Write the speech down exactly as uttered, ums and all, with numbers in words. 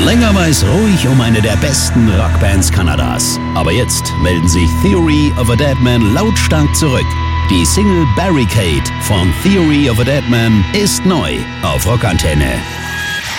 Länger war es ruhig um eine der besten Rockbands Kanadas. Aber jetzt melden sich Theory of a Deadman lautstark zurück. Die Single Barricade von Theory of a Deadman ist neu auf Rockantenne.